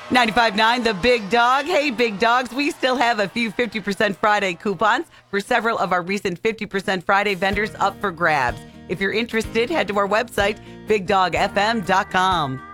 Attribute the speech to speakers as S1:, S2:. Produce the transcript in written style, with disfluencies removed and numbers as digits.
S1: 95.9 The Big Dog. Hey, Big Dogs, we still have a few 50% Friday coupons for several of our recent 50% Friday vendors up for grabs. If you're interested, head to our website, bigdogfm.com.